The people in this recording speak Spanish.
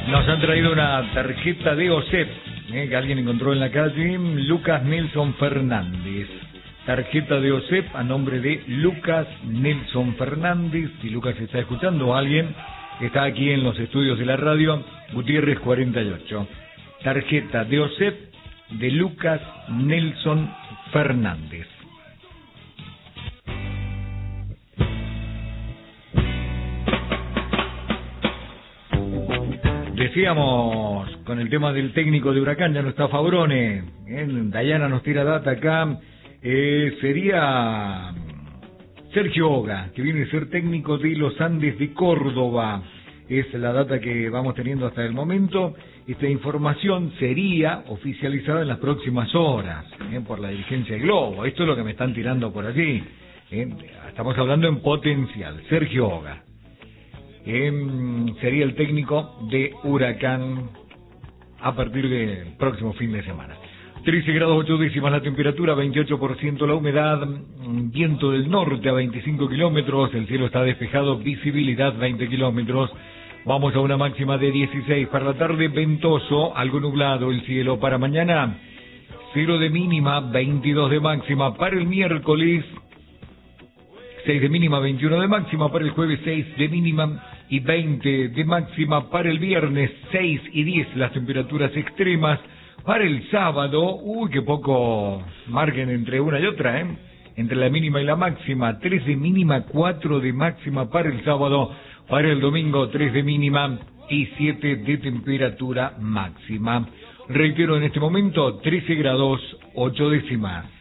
Nos han traído una tarjeta de OSEP que alguien encontró en la calle. Lucas Nelson Fernández. Tarjeta de OSEP a nombre de Lucas Nelson Fernández. Si Lucas está escuchando, alguien está aquí en los estudios de la radio, Gutiérrez 48. Tarjeta de OSEP de Lucas Nelson Fernández. Decíamos con el tema del técnico de Huracán, ya no está Fabrone, Dayana nos tira data acá, sería Sergio Oga, que viene a ser técnico de los Andes de Córdoba. Es la data que vamos teniendo hasta el momento. Esta información sería oficializada en las próximas horas por la dirigencia de Globo. Esto es lo que me están tirando por allí. Estamos hablando en potencial. Sergio Oga sería el técnico de Huracán a partir del próximo fin de semana. 13 grados 8 décimas la temperatura, 28% la humedad, viento del norte a 25 kilómetros, el cielo está despejado, visibilidad 20 kilómetros. Vamos a una máxima de 16 para la tarde, ventoso, algo nublado el cielo. Para mañana 0 de mínima, 22 de máxima. Para el miércoles 6 de mínima, 21 de máxima. Para el jueves 6 de mínima y 20 de máxima. Para el viernes 6 y 10 las temperaturas extremas. Para el sábado, qué poco margen entre una y otra, entre la mínima y la máxima. 3 de mínima, 4 de máxima para el sábado. Para el domingo 3 de mínima y 7 de temperatura máxima. Reitero en este momento, 13 grados 8 décimas.